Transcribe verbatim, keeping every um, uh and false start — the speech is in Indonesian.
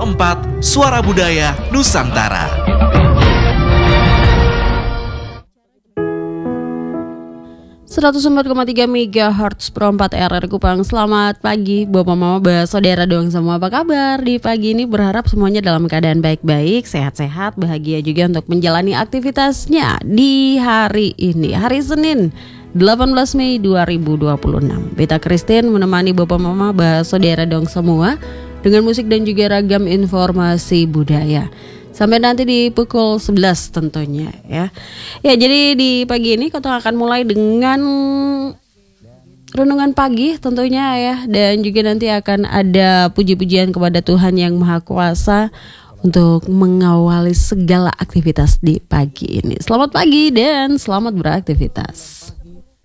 empat Suara Budaya Nusantara. seratus empat koma tiga megahertz Pro empat R R Kupang. Selamat pagi Bapak Mama, Bah, Saudara doang semua. Apa kabar? Di pagi ini berharap semuanya dalam keadaan baik-baik, sehat-sehat, bahagia juga untuk menjalani aktivitasnya di hari ini, hari Senin delapan belas Mei dua ribu dua puluh enam. Beta Christine menemani Bapak Mama, Bah, Saudara dong semua dengan musik dan juga ragam informasi budaya sampai nanti di pukul sebelas tentunya ya. Ya, jadi di pagi ini kita akan mulai dengan renungan pagi tentunya ya, dan juga nanti akan ada puji-pujian kepada Tuhan yang Maha Kuasa untuk mengawali segala aktivitas di pagi ini. Selamat pagi dan selamat beraktivitas.